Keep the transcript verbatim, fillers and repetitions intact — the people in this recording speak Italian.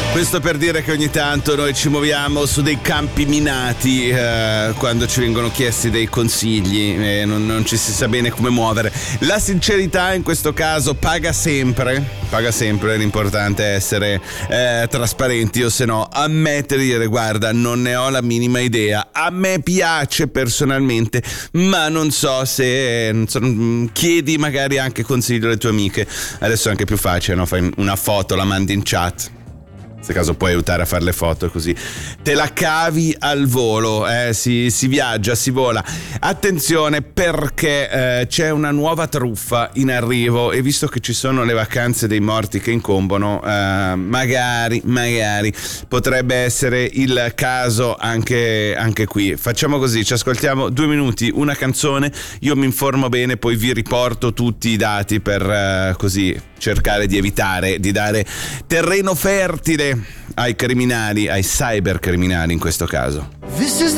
Questo per dire che ogni tanto noi ci muoviamo su dei campi minati eh, quando ci vengono chiesti dei consigli e non, non ci si sa bene come muovere. La sincerità in questo caso paga sempre, paga sempre, l'importante è essere eh, trasparenti, o se no ammettere, dire guarda non ne ho la minima idea, a me piace personalmente ma non so se non so, chiedi magari anche consiglio alle tue amiche, adesso è anche più facile, no? Fai una foto, la mandi in chat. In questo caso puoi aiutare a fare le foto, così te la cavi al volo, eh? si, si viaggia, si vola. Attenzione perché eh, c'è una nuova truffa in arrivo e visto che ci sono le vacanze dei morti che incombono, eh, magari, magari potrebbe essere il caso anche, anche qui. Facciamo così, ci ascoltiamo due minuti, una canzone, io mi informo bene, poi vi riporto tutti i dati per eh, così cercare di evitare di dare terreno fertile ai criminali, ai cybercriminali in questo caso. This is